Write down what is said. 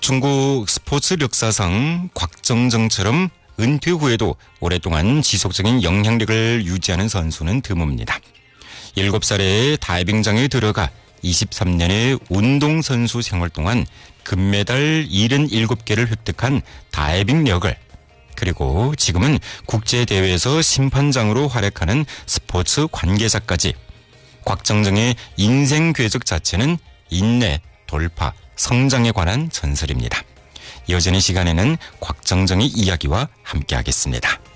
중국 스포츠 역사상 곽정정처럼 은퇴 후에도 오랫동안 지속적인 영향력을 유지하는 선수는 드뭅니다. 7살에 다이빙장에 들어가 23년의 운동선수 생활 동안 금메달 77개를 획득한 다이빙력을, 그리고 지금은 국제대회에서 심판장으로 활약하는 스포츠 관계자까지, 곽정정의 인생 궤적 자체는 인내, 돌파, 성장에 관한 전설입니다. 이어지는 시간에는 곽정정의 이야기와 함께하겠습니다.